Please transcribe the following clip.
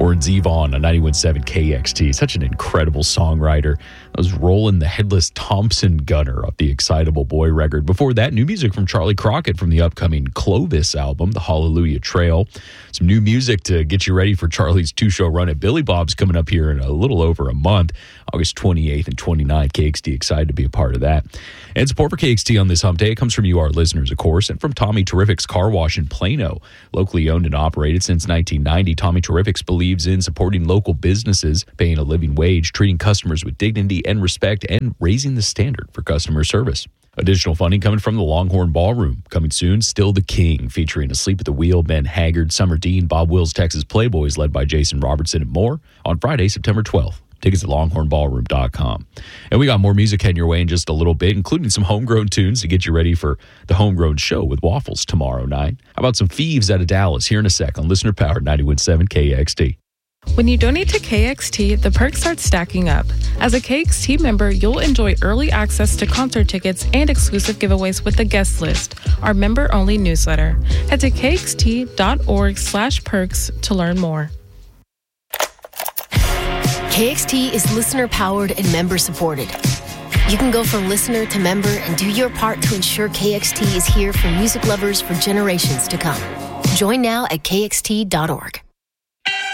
Lawrence Zevon on 91.7 KXT. Such an incredible songwriter. That was Roland the Headless Thompson Gunner off the Excitable Boy record. Before that, new music from Charlie Crockett from the upcoming Clovis album, The Hallelujah Trail. Some new music to get you ready for Charlie's 2-show run at Billy Bob's coming up here in a little over a month, August 28th and 29th. KXT excited to be a part of that. And support for KXT on this hump day, it comes from you, our listeners, of course, and from Tommy Terrific's Car Wash in Plano. Locally owned and operated since 1990, Tommy Terrific's believes in supporting local businesses, paying a living wage, treating customers with dignity and respect, and raising the standard for customer service. Additional funding coming from the Longhorn Ballroom. Coming soon, Still the King, featuring Asleep at the Wheel, Ben Haggard, Summer Dean, Bob Wills, Texas Playboys, led by Jason Robertson, and more on Friday, September 12th. Tickets at longhornballroom.com. And we got more music heading your way in just a little bit, including some homegrown tunes to get you ready for the Homegrown Show with Waffles tomorrow night. How about some Thieves out of Dallas here in a sec on Listener Powered 91.7 KXT. When you donate to KXT, the perks start stacking up. As a KXT member, you'll enjoy early access to concert tickets and exclusive giveaways with the guest list, our member-only newsletter. Head to kxt.org/perks to learn more. KXT is listener-powered and member-supported. You can go from listener to member and do your part to ensure KXT is here for music lovers for generations to come. Join now at kxt.org.